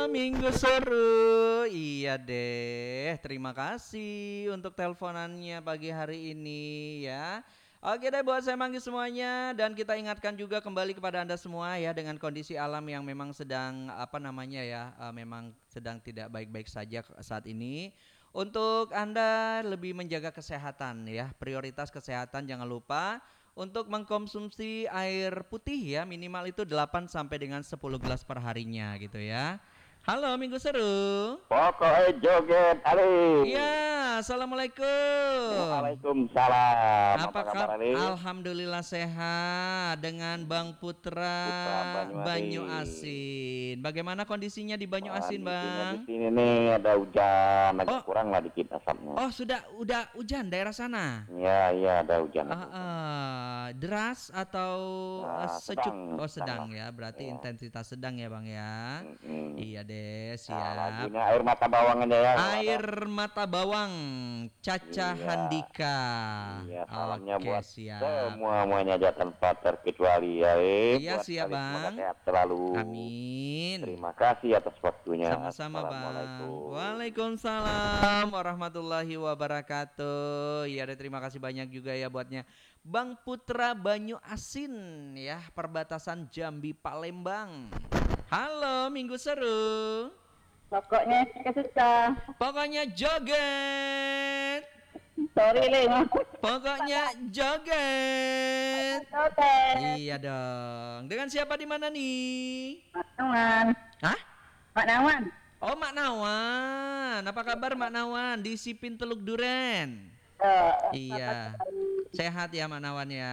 Minggu seru. Iya deh. Terima kasih untuk teleponannya pagi hari ini ya. Oke deh buat saya manggil semuanya dan kita ingatkan juga kembali kepada Anda semua ya dengan kondisi alam yang memang sedang apa namanya ya memang sedang tidak baik-baik saja saat ini. Untuk Anda lebih menjaga kesehatan ya, prioritas kesehatan jangan lupa untuk mengkonsumsi air putih ya minimal itu 8 sampai dengan 10 gelas per harinya gitu ya. Halo Minggu Seru. Pokoknya joget Ali. Iya, assalamualaikum. Waalaikumsalam. Apa Apa kabar Ali? Alhamdulillah sehat dengan Bang Putra Putra Banyu Banyuasin. Asin. Bagaimana kondisinya di Banyu Asin, Kondisinya di Bang? sini nih ada hujan, agak Oh, kurang lah dikit asapnya. oh udah hujan daerah sana. Iya, iya ada hujan, ada hujan. Deras atau Nah, secup? Oh sedang lah. sedang ya, berarti Ya. intensitas sedang ya Bang ya. Mm-mm. Iya deh, Nah, siap. lagunya air mata bawang aja ya kalau ada. Air mata bawang, Caca Iya, Handika. iya salamnya Oke, buat siap. semuanya aja tanpa terkecuali ya. Iya, Buat siap kalian semoga Bang. sehat selalu. Amin. Terima kasih atas waktunya. Sama-sama Bang. Assalamualaikum. Waalaikumsalam warahmatullahi wabarakatuh. Ya, terima kasih banyak juga ya buatnya Bang Putra Banyu Asin ya, perbatasan Jambi Palembang. Halo, Minggu Seru. Pokoknya kesuka. Pokoknya joget. Sorry Le. Pokoknya joget. Oke. Iya dong. Dengan siapa di mana nih? Mak Nawan. Hah? Mak Nawan. Oh, Mak Nawan. Apa kabar Mak Nawan di Sipin Teluk Duren? Iya. Sehat ya Mak Nawan ya.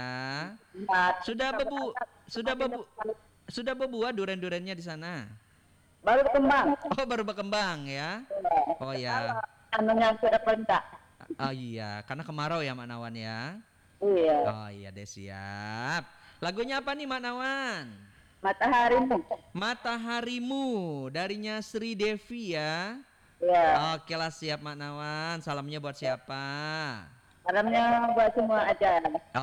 Sudah bebu sudah bebu sudah berbuah duren-durennya di sana? Baru berkembang. Oh, baru berkembang ya. Oh ya. Anunya sudah perentak. Oh iya, karena kemarau ya Mak Nawan ya. Iya. Oh iya deh siap. Lagunya apa nih Mak Nawan? Mataharimu. Mataharimu darinya Sri Devi ya. Iya. Oke lah siap Mak Nawan. Salamnya buat siapa? Salamnya buat semua aja.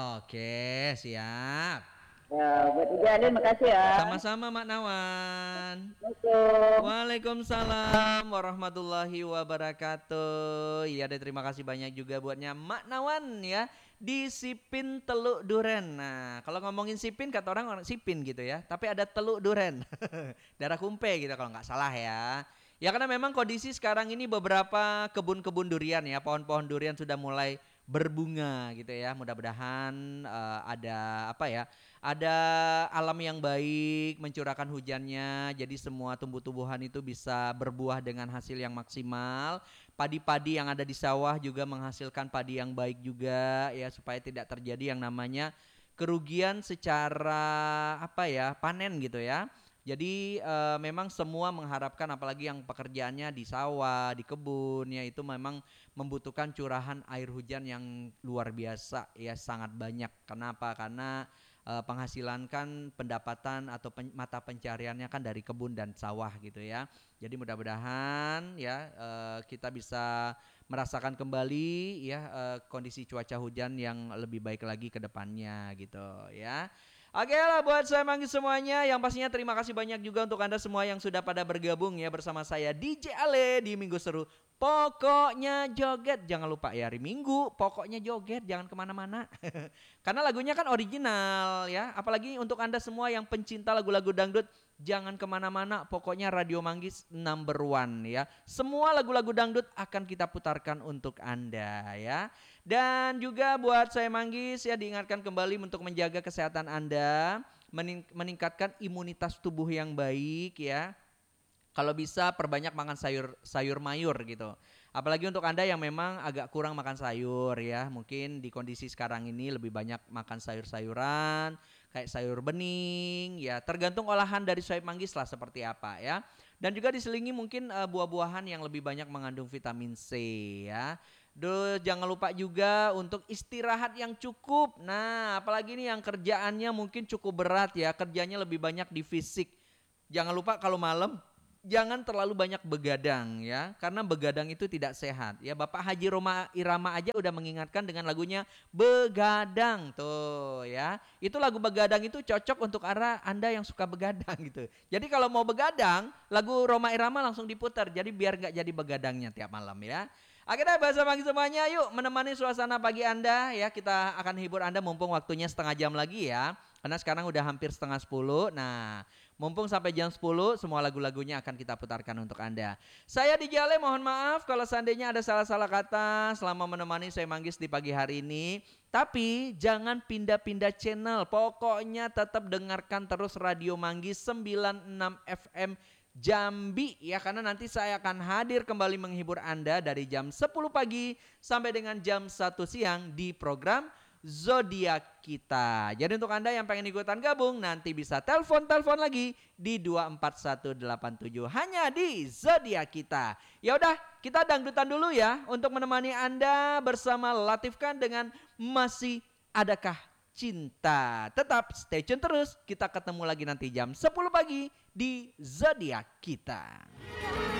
Oke siap. Ya, buat Ibu Alin, makasih ya. Sama-sama Mak Nawan. Assalamualaikum. Waalaikumsalam warahmatullahi wabarakatuh. Iya deh terima kasih banyak juga buatnya Mak Nawan ya di Sipin Teluk Duren. Nah kalau ngomongin Sipin kata orang Sipin gitu ya, tapi ada Teluk Duren, daerah Kumpe gitu kalau nggak salah ya. Ya karena memang kondisi sekarang ini beberapa kebun-kebun durian ya, pohon-pohon durian sudah mulai berbunga gitu ya. Mudah-mudahan ada apa ya? Ada alam yang baik mencurahkan hujannya. Jadi semua tumbuh-tumbuhan itu bisa berbuah dengan hasil yang maksimal. Padi-padi yang ada di sawah juga menghasilkan padi yang baik juga ya supaya tidak terjadi yang namanya kerugian secara apa ya? Panen gitu ya. Jadi memang semua mengharapkan apalagi yang pekerjaannya di sawah, di kebun ya itu memang membutuhkan curahan air hujan yang luar biasa ya sangat banyak. Kenapa? Karena penghasilan kan pendapatan atau mata pencariannya kan dari kebun dan sawah gitu ya. Jadi mudah-mudahan ya kita bisa merasakan kembali ya kondisi cuaca hujan yang lebih baik lagi ke depannya gitu ya. Oke lah buat saya manggil semuanya yang pastinya terima kasih banyak juga untuk Anda semua yang sudah pada bergabung ya bersama saya DJ Ale di Minggu Seru. Pokoknya joget jangan lupa ya hari Minggu pokoknya joget jangan kemana-mana. Karena lagunya kan original ya. Apalagi untuk Anda semua yang pencinta lagu-lagu dangdut jangan kemana-mana pokoknya Radio Manggis number one ya. Semua lagu-lagu dangdut akan kita putarkan untuk Anda ya. Dan juga buat saya Manggis ya diingatkan kembali untuk menjaga kesehatan Anda, meningkatkan imunitas tubuh yang baik ya. Kalau bisa perbanyak makan sayur mayur gitu. Apalagi untuk Anda yang memang agak kurang makan sayur ya. Mungkin di kondisi sekarang ini lebih banyak makan sayur-sayuran, kayak sayur bening ya. Tergantung olahan dari sayur manggis lah seperti apa ya. Dan juga diselingi mungkin buah-buahan yang lebih banyak mengandung vitamin C ya. Jangan lupa juga untuk istirahat yang cukup. Nah, apalagi nih yang kerjaannya mungkin cukup berat ya, kerjanya lebih banyak di fisik. Jangan lupa kalau malam jangan terlalu banyak begadang ya, karena begadang itu tidak sehat. Ya Bapak Haji Roma Irama aja udah mengingatkan dengan lagunya Begadang tuh ya. Itu lagu Begadang itu cocok untuk Anda yang suka begadang gitu. Jadi kalau mau begadang, lagu Roma Irama langsung diputar. Jadi biar nggak jadi begadangnya tiap malam ya. Akhirnya bahasa pagi semuanya, yuk menemani suasana pagi Anda ya. Kita akan hibur Anda mumpung waktunya setengah jam lagi ya. Karena sekarang udah hampir setengah 10. Nah, mumpung sampai jam 10 semua lagu-lagunya akan kita putarkan untuk Anda. Saya di Jale mohon maaf kalau seandainya ada salah-salah kata selama menemani saya Manggis di pagi hari ini. Tapi jangan pindah-pindah channel. Pokoknya tetap dengarkan terus Radio Manggis 96 FM Jambi ya, karena nanti saya akan hadir kembali menghibur Anda dari jam 10 pagi sampai dengan jam 1 siang di program Zodiak Kita. Jadi untuk Anda yang pengen ikutan gabung nanti bisa telepon lagi di 24187 hanya di Zodiak Kita. Ya udah, kita dangdutan dulu ya untuk menemani Anda bersama Latif Khan dengan Masih Adakah Cinta. Tetap stay tune terus. Kita ketemu lagi nanti jam 10 pagi di Zodiak Kita.